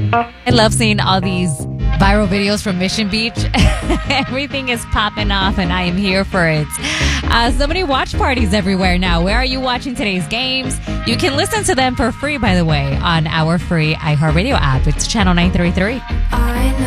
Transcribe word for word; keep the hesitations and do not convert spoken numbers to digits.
I love seeing all these viral videos from Mission Beach. Everything is popping off, and I am here for it. Uh, so many watch parties everywhere now. Where are you watching today's games? You can listen to them for free, by the way, on our free iHeartRadio app. It's Channel nine thirty-three. I know